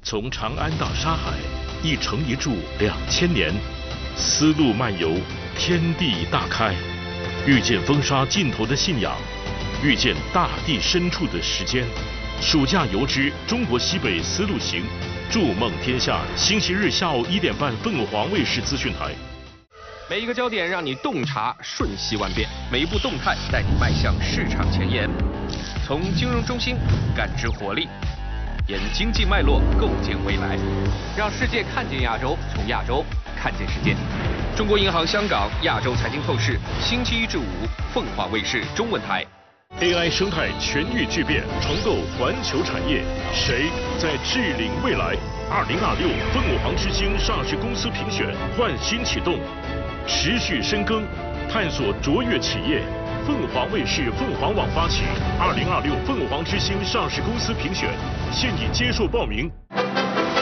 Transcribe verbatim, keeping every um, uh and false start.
从长安到沙海，一城一筑两千年，丝路漫游，天地大开，遇见风沙尽头的信仰，遇见大地深处的时间。暑假游之中国西北丝路行，筑梦天下。星期日下午一点半，凤凰卫视资讯台。 每一个焦点让你洞察瞬息万变，每一步动态带你迈向市场前沿。从金融中心感知活力，沿经济脉络构建未来，让世界看见亚洲，从亚洲看见世界。中国银行香港亚洲财经透视，星期一至五，凤凰卫视中文台。 A I 生态全域巨变，重构环球产业，谁在治领未来？二零二六凤凰之星上市公司评选焕新启动，持续深耕，探索卓越企业。凤凰卫视凤凰网发起二零二六凤凰之星上市公司评选，现已接受报名。